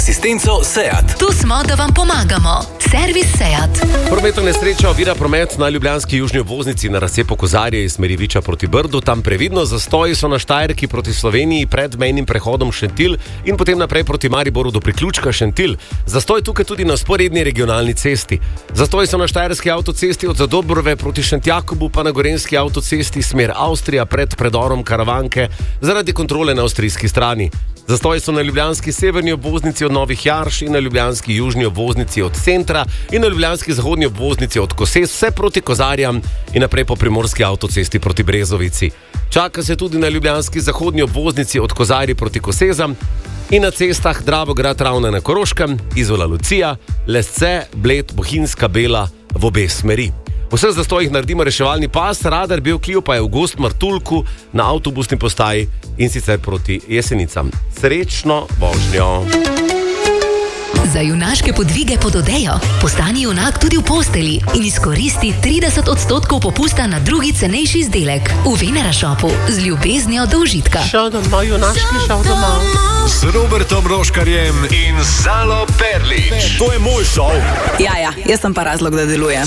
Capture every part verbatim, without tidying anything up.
Asistenco Seat. Tu smo, da vam pomagamo. Servis Seat. Prometna nesreča ovira promet na ljubljanski južni obvoznici na razcepu Kozarje iz smeri Viča proti Brdu. Tam previdno, zastoji so na Štajerki proti Sloveniji pred mejnim prehodom Šentilj in potem naprej proti Mariboru do priključka Šentilj. Zastoj tukaj tudi na sporedni regionalni cesti. Zastoji so na Štajerski avtocesti od Zadobrove proti Šentjakobu, pa na Gorenjski avtocesti smer Avstrija pred predorom Karavanke zaradi kontrole na avstrijski strani. Zastoji so na ljubljanski severni obvoznici od Novih Jarš in na ljubljanski južni obvoznici od centra in na ljubljanski zahodni obvoznici od Koses, vse proti Kozarjam in naprej po primorski avtocesti proti Brezovici. Čaka se tudi na ljubljanski zahodni obvoznici od Kozarji proti Kosezam in na cestah Dravograd Ravne na Koroškem, Izola Lucija, Lesce, Bled, Bohinjska Bela v obe smeri. V vseh zastojih naredimo reševalni pas, radar Bevkliju pa je v Gost Martuljku na avtobusni postaji in sicer proti Jesenicam. Srečno vožnjo! Za junaške podvige pod odejo postani junak tudi v posteli in izkoristi trideset odstotkov popusta na drugi cenejši izdelek v Venera Shopu z ljubeznijo do užitka. Šel doma, junaški, šel doma. Z Robertom Roškarjem in Zalo Perlič. To je moj šov. Ja, ja, jaz sem pa razlog, da delujem.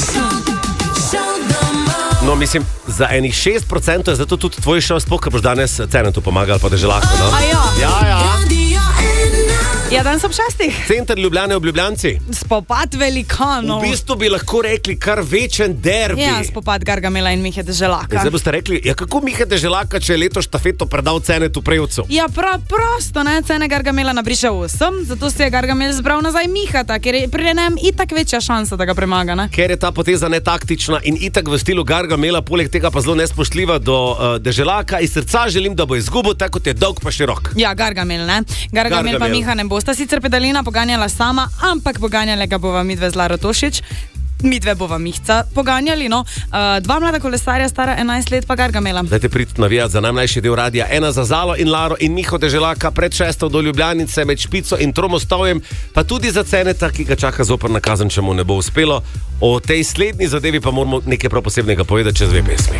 No, mislim, za enih šest procentov je zato tudi tvoj šov, sploh, ker boš danes Cenetu pomagal, pa da že lahko, no? A ja? Ja, ja. Ja, danes ob šestih. Center Ljubljane ob Ljubljanci. Spopad velikanov. V bistvu bi lahko rekli kar večen derbi. Ja, spopad Gargamela in Mihe Deželaka. Zdaj boste rekli, ja kako Mihe Deželaka, če je leto štafeto predal Cenetu Prejovcu? Ja, prav prosto, ne, Cene Gargamela nabriše osem, zato se je Gargamel zbral nazaj Mihata, ker je pri njem itak večja šansa, da ga premaga, ne? Ker je ta poteza netaktična in itak v stilu Gargamela, poleg tega pa zelo nespoštljiva do uh, Deželaka. Iz srca želim, da bo izgubil, tako kot je dolg pa širok. Ja, Gargamel, ne? Gargamel, Gargamel pa Miha ne bosta sicer pedalina poganjala sama, ampak poganjale ga bova midve z Laro Tošič. Midve bova Mihca poganjali, no. Uh, dva mlada kolesarja, stara enajst let, pa Gargamela. Dajte priti navijati za najmlajši del radia. Ena za Zalo in Laro in Miho Deželaka pred šesto do Ljubljanice med Špico in Tromostovjem, pa tudi za Ceneta, ki ga čaka zoprna kazen, če mu ne bo uspelo. O tej slednji zadevi pa moramo nekaj prav posebnega povedati čez dve pesmi.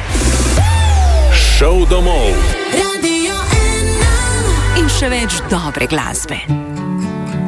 Šov domov. In še več dobre glasbe.